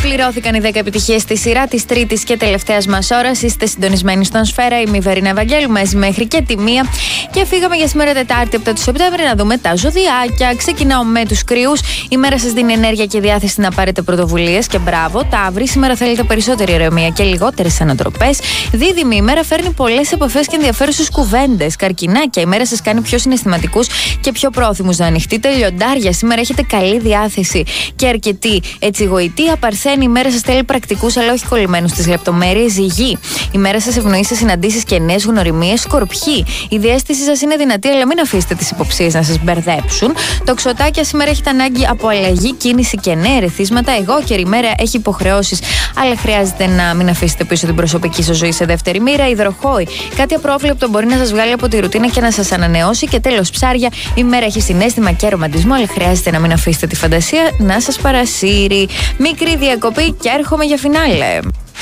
Ολοκληρώθηκαν οι 10 επιτυχίες στη σειρά της τρίτης και τελευταίας μας ώρας. Είστε συντονισμένοι στον Σφαίρα. Είμαι η Βερίνα Ευαγγέλου, μαζί μέχρι και τη 1. Και φύγαμε για σήμερα Τετάρτη 7 του Σεπτέμβρη να δούμε τα ζωδιάκια. Ξεκινάω με τους κρυούς. Η μέρα σας δίνει ενέργεια και διάθεση να πάρετε πρωτοβουλίες και μπράβο. Ταύροι, σήμερα θέλετε περισσότερη ηρεμία και λιγότερες ανατροπές. Δίδυμοι, η μέρα φέρνει πολλές επαφές και ενδιαφέρουσες κουβέντες. Καρκινάκια, η μέρα σας κάνει πιο συναισθηματικούς και πιο πρόθυμους να ανοιχτείτε. Λιοντάρια, σήμερα έχετε καλή διάθεση και αρκετή έτσι γοητεία. Παρθένη, η μέρα σας θέλει πρακτικούς αλλά όχι κολλημένους στις λεπτομέρειες. Γη, η μέρα σας ευνοεί σε συναντήσεις και νέες γνωριμίες. Σκορπιοί, η διαίσθηση σας είναι δυνατή αλλά μην αφήσετε τις υποψίες να σας μπερδέψουν. Τοξοτάκια, σήμερα έχετε ανάγκη από αλλαγή, κίνηση και νέα ερεθίσματα. Εγώ και η μέρα έχει υποχρεώσεις αλλά χρειάζεται να μην αφήσετε πίσω την προσωπική σας ζωή σε δεύτερη μοίρα. Υδροχόη, κάτι απρόβλεπτο μπορεί να σας βγάλει από τη ρουτίνα και να σας ανανεώσει. Και τέλος ψάρια, η μέρα έχει συναίσθημα και ρομαντισμό αλλά χρειάζεται να μην αφήσετε τη φαντασία να σας παρασύρει. Μικρή διακοπή και έρχομαι για φινάλε.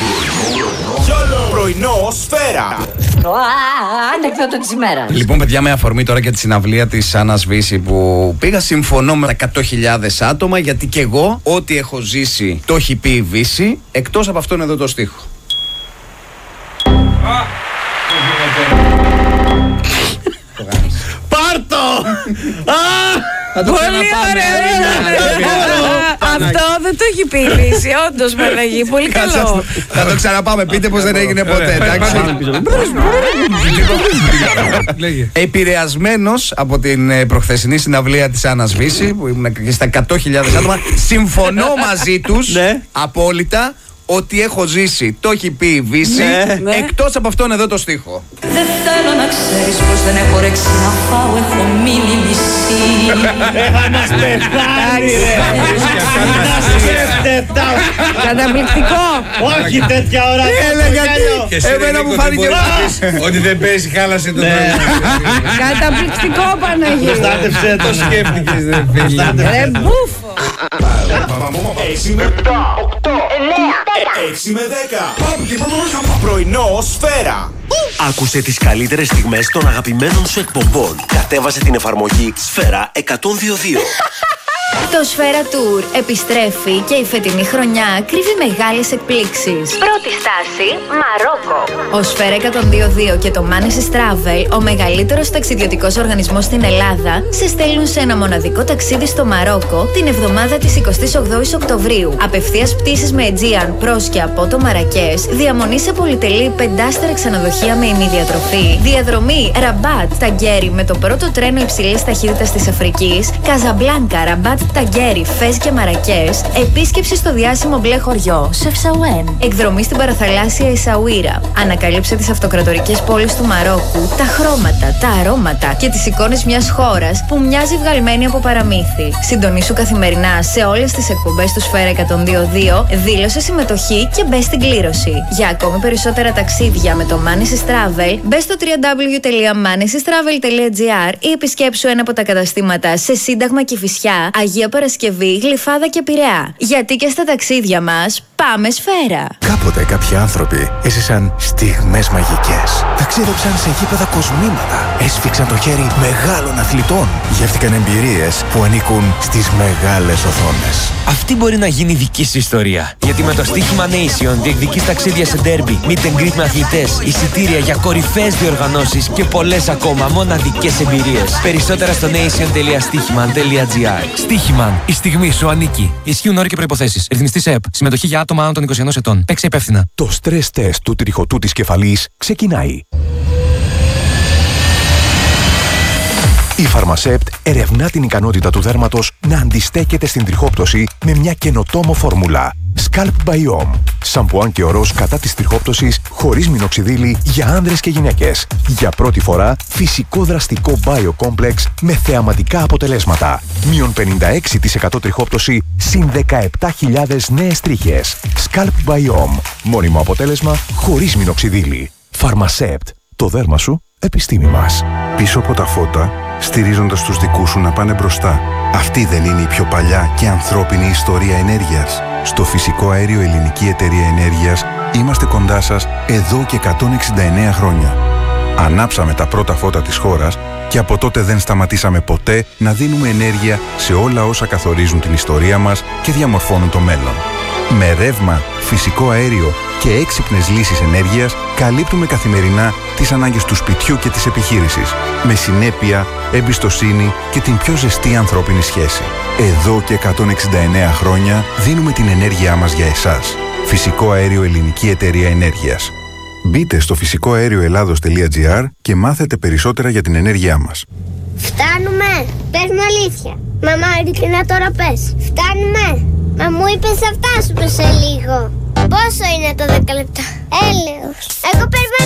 Πρωινό Σφαίρα. Ανεκδότο της ημέρας. Λοιπόν, παιδιά, με αφορμή τώρα και τη συναυλία της Άννας Βύση που πήγα, συμφωνώ με τα 100.000 άτομα, γιατί και εγώ ό,τι έχω ζήσει το έχει πει η Βύση, εκτός από αυτόν εδώ το στίχο. Πάρτο! Πολύ ωραία! Αυτό δεν το έχει πει η Βύση, όντως με λέγει. Πολύ καλό. Θα το ξαναπάμε, πείτε πως δεν έγινε ποτέ, εντάξει. Επηρεασμένος από την προχθεσινή συναυλία της Άννας Βύση, που ήμουν και στα 100.000 άτομα, συμφωνώ μαζί τους απόλυτα. Ό,τι έχω ζήσει το έχει πει η Βύση, εκτός από αυτόν εδώ το στίχο. Δεν θέλω να ξέρεις πως δεν έχω ρέξει να φάω, έχω μείνει μισή. Θα μας πεθάνει ρε. Καταπληκτικό. Όχι τέτοια ώρα. Εμένα μου φάνηκε ότι δεν παίζει, χάλασε το δρόμο. Καταπληκτικό, Παναγία. Προστάτεψε το. Σκέφτηκες ρε φίλε. Ρε μπούφο. 6 με 7, 8, 9, 6 με 10. Πρωινό Σφαίρα. Άκουσε τις καλύτερες στιγμές των αγαπημένων σου εκπομπών. Κατέβασε την εφαρμογή Σφαίρα 102.2. Το Σφαίρα Tour επιστρέφει και η φετινή χρονιά κρύβει μεγάλες εκπλήξεις. Πρώτη στάση, Μαρόκο. Ο Σφαίρα 102.2 και το Manesis Travel, ο μεγαλύτερος ταξιδιωτικός οργανισμός στην Ελλάδα, σε στέλνουν σε ένα μοναδικό ταξίδι στο Μαρόκο την εβδομάδα της 28ης Οκτωβρίου. Απευθείας πτήσεις με Aegean προς και από το Μαρακές, διαμονή σε πολυτελή 5-άστερα ξενοδοχεία με ημιδιατροφή, διαδρομή Ραμπάτ Ταγκέρι με το πρώτο τρένο υψηλής ταχύτητας της Αφρικής, Καζαμπλάνκα, Ραμπάτ Ταγκέρι, Φες και Μαρακές, επίσκεψη στο διάσημο μπλε χωριό Σεφσαουέν, εκδρομή στην παραθαλάσσια Ισαουίρα. Ανακαλύψε τις αυτοκρατορικές πόλεις του Μαρόκου, τα χρώματα, τα αρώματα και τις εικόνες μιας χώρας που μοιάζει βγαλμένη από παραμύθι. Συντονίσου καθημερινά σε όλες τις εκπομπές του Σφαίρα 102.2, δήλωσε συμμετοχή και μπες στην κλήρωση. Για ακόμη περισσότερα ταξίδια με το Manesis Travel, μπες στο www.manesistravel.gr ή επισκέψου ένα από τα καταστήματα σε Σύνταγμα Κηφισιά, Αγία Παρασκευή, Γλυφάδα και Πειραιά. Γιατί και στα ταξίδια μας πάμε Σφαίρα. Κάποτε κάποιοι άνθρωποι έζησαν στιγμές μαγικές. Ταξίδεψαν σε γήπεδα κοσμήματα. Έσφιξαν το χέρι μεγάλων αθλητών. Γεύτηκαν εμπειρίες που ανήκουν στις μεγάλες οθόνες. Αυτή μπορεί να γίνει δική σου ιστορία. Γιατί με το στοίχημα Nation διεκδικείς ταξίδια σε ντέρμπι, meet and greet με αθλητές, εισιτήρια για κορυφαίες διοργανώσεις και πολλές ακόμα μοναδικές εμπειρίες. Περισσότερα στο nation.stichiman.gr. Στοίχημαν. Η στιγμή σου ανήκει. Ισχύουν όροι και προϋποθέσεις. Ρυθμιστής ΕΕΠ. Συμμετοχή για άτομα άνω των 21 ετών. Παίξε υπεύθυνα. Το stress test του τριχωτού της κεφαλής ξεκινάει. Η Φαρμασέπτ ερευνά την ικανότητα του δέρματος να αντιστέκεται στην τριχόπτωση με μια καινοτόμο φόρμουλα. Scalp Biome. Σαμπουάν και ορός κατά της τριχόπτωσης χωρίς μινοξιδίλη για άνδρες και γυναίκες. Για πρώτη φορά φυσικό δραστικό Biocomplex με θεαματικά αποτελέσματα. Μείον 56% τριχόπτωση συν 17.000 νέες τρίχες. Scalp Biome. Μόνιμο αποτέλεσμα χωρίς μινοξιδίλη. Φαρμασέπτ. Το δέρμα σου, επιστήμη μας. Πίσω από τα φώτα, στηρίζοντας τους δικούς σου να πάνε μπροστά. Αυτή δεν είναι η πιο παλιά και ανθρώπινη ιστορία ενέργειας? Στο Φυσικό Αέριο Ελληνική Εταιρεία Ενέργειας είμαστε κοντά σας εδώ και 169 χρόνια. Ανάψαμε τα πρώτα φώτα της χώρας και από τότε δεν σταματήσαμε ποτέ να δίνουμε ενέργεια σε όλα όσα καθορίζουν την ιστορία μας και διαμορφώνουν το μέλλον. Με ρεύμα, φυσικό αέριο και έξυπνες λύσεις ενέργειας καλύπτουμε καθημερινά τις ανάγκες του σπιτιού και της επιχείρησης. Με συνέπεια, εμπιστοσύνη και την πιο ζεστή ανθρώπινη σχέση. Εδώ και 169 χρόνια δίνουμε την ενέργειά μας για εσάς. Φυσικό αέριο Ελληνική Εταιρεία Ενέργειας. Μπείτε στο φυσικοαέρioελλάδος.gr και μάθετε περισσότερα για την ενέργειά μας. Φτάνουμε! Πες μου αλήθεια. Μαμά, ειλικρινά τώρα πες. Φτάνουμε! Μα μου είπες θα φτάσουμε σε λίγο. Πόσο είναι το 10 λεπτά? Έλεος. Εγώ περιμένω.